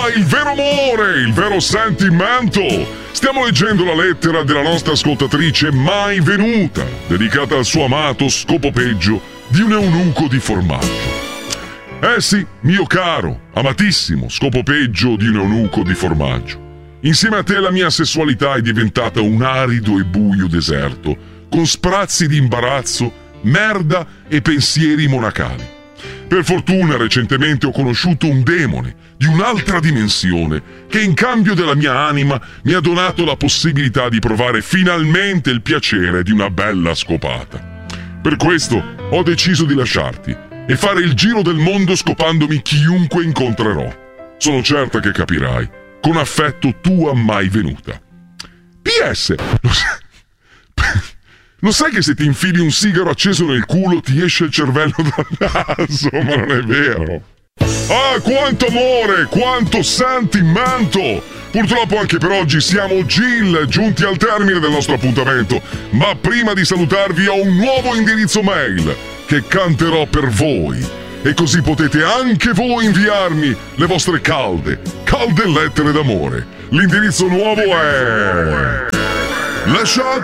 Il vero amore, il vero sentimento. Stiamo leggendo la lettera della nostra ascoltatrice mai venuta, dedicata al suo amato scopo peggio di un eunuco di formaggio. Sì, mio caro, amatissimo scopo peggio di un eunuco di formaggio. Insieme a te la mia sessualità è diventata un arido e buio deserto, con sprazzi di imbarazzo, merda e pensieri monacali. Per fortuna recentemente ho conosciuto un demone di un'altra dimensione che in cambio della mia anima mi ha donato la possibilità di provare finalmente il piacere di una bella scopata. Per questo ho deciso di lasciarti e fare il giro del mondo scopandomi chiunque incontrerò. Sono certa che capirai. Con affetto, tua mai venuta. PS. Lo sai che se ti infili un sigaro acceso nel culo ti esce il cervello dal naso? Ma non è vero. Ah, quanto amore, quanto sentimento! Purtroppo anche per oggi siamo giunti al termine del nostro appuntamento. Ma prima di salutarvi ho un nuovo indirizzo mail che canterò per voi. E così potete anche voi inviarmi le vostre calde lettere d'amore. L'indirizzo nuovo è... Lasciate